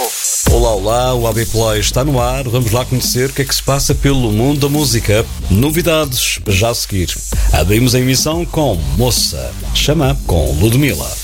Olá, olá, o AB Play está no ar. Vamos lá conhecer o que é que se passa pelo mundo da música. Novidades já a seguir. Abrimos a emissão com Moça, Chama com Ludmilla.